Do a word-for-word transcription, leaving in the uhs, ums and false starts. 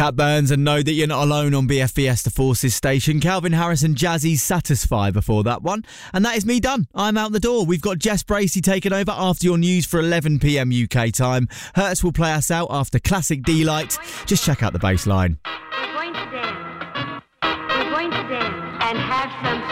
Cat Burns, and know that you're not alone on B F Fiesta Forces station. Calvin Harris and Jazzy's Satisfy before that one. And that is me done. I'm out the door. We've got Jess Bracey taking over after your news for eleven p.m. U K time. Hertz will play us out after Classic D-Light. Just check out the bass line. We're going to dance. We're going to dance and have some